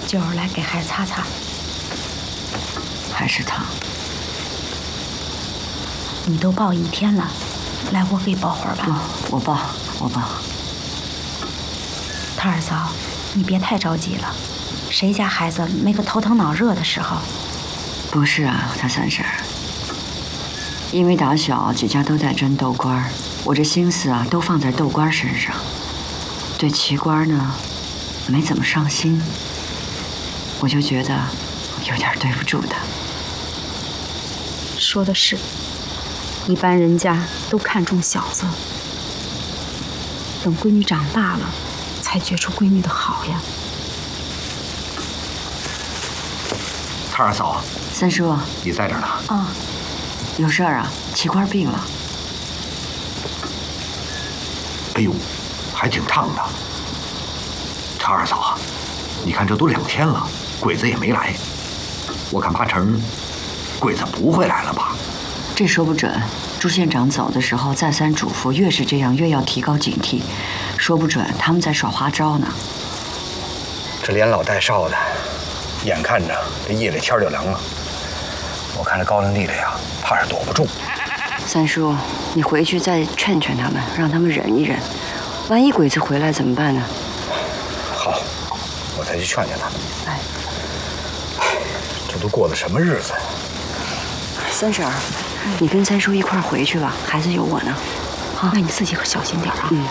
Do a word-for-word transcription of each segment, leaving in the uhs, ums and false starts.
就是来给孩子擦擦。 还是烫。 你都抱一天了，来，我给抱会儿吧。 不，我抱，我抱。 他二嫂，你别太着急了，谁家孩子没个头疼脑热的时候？ 不是啊，他三婶儿，因为打小几家都在争豆官，我这心思啊都放在豆官身上，对奇官呢没怎么上心，我就觉得有点对不住他。 说的是，一般人家都看重小子，等闺女长大了，才觉出闺女的好呀。 他二嫂， 三叔， 你在这儿呢？ 啊， 有事儿啊？奇官病了。 哎呦，还挺烫的。他二嫂，你看这都两天了，鬼子也没来，我看八成鬼子不会来了吧？ 这说不准。朱县长走的时候再三嘱咐，越是这样越要提高警惕，说不准他们在耍花招呢。 这连老带少的，眼看着这夜里天就凉了，我看这高粱地里呀，怕是躲不住。 三叔，你回去再劝劝他们，让他们忍一忍，万一鬼子回来怎么办呢？ 好，我再去劝劝他们。 哎， 这都过的什么日子呀？ 三婶儿，你跟三叔一块儿回去吧，孩子有我呢。 好，那你自己可小心点啊。 嗯。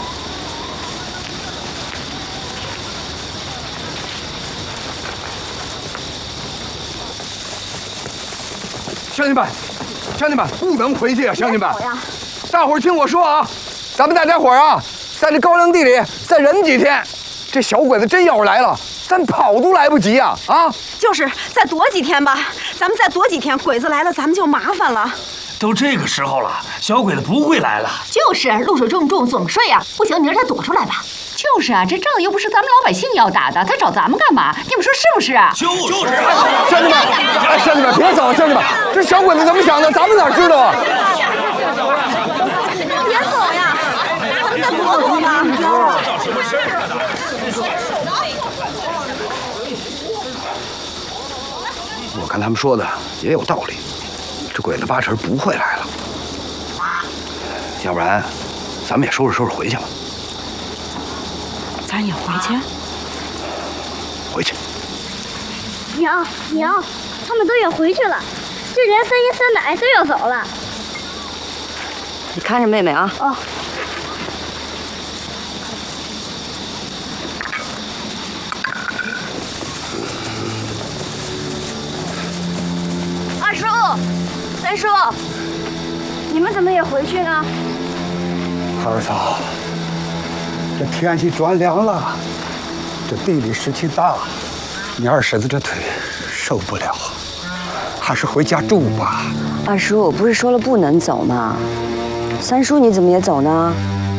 乡亲们，乡亲们，不能回去啊！乡亲们，大伙儿听我说啊，咱们大家伙儿啊，在这高粱地里再忍几天，这小鬼子真要是来了，咱跑都来不及呀！啊， 就是再躲几天吧，咱们再躲几天，鬼子来了咱们就麻烦了。 都这个时候了，小鬼子不会来了。 就是露水这么重，怎么睡呀？不行，明儿再躲出来吧。就是啊，这仗又不是咱们老百姓要打的，他找咱们干嘛？你们说是不是啊？ 就是啊！ 乡亲们，哎，乡亲们别走，乡亲们，这小鬼子怎么想的，咱们哪知道啊？ 别走呀，咱们再躲躲吧。 我看他们说的也有道理，这鬼子八成不会来了。要不然，咱们也收拾收拾回去吧。 咱也回去。 回去。 娘娘，他们都要回去了，就连三爷三奶都要走了。 你看着妹妹啊。 哦。 二叔，三叔， 你们怎么也回去呢？ 二嫂，这天气转凉了，这地里湿气大，你二婶子这腿受不了，还是回家住吧。 二叔，我不是说了不能走吗？三叔你怎么也走呢？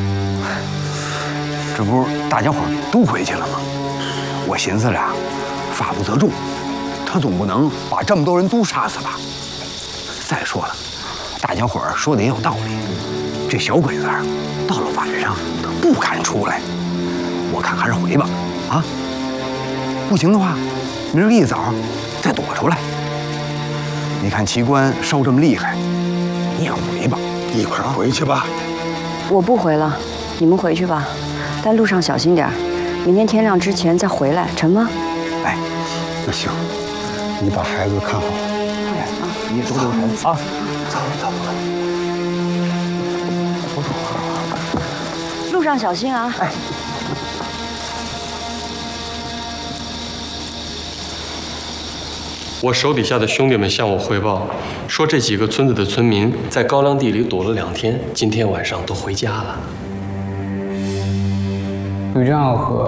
这不是大家伙都回去了吗？我寻思着，法不责众，他总不能把这么多人都杀死吧？再说了，大家伙说的也有道理，这小鬼子到了晚上他不敢出来，我看还是回吧。啊，不行的话，明儿一早再躲出来。你看奇观烧这么厉害，你也回吧， 一块儿回去吧。 我不回了，你们回去吧，但路上小心点，明天天亮之前再回来，成吗？ 哎， 那行，你把孩子看好。 哎啊，你多留神啊。 走走走。 路上小心啊！哎。 我手底下的兄弟们向我汇报，说这几个村子的村民在高粱地里躲了两天，今天晚上都回家了。 对战和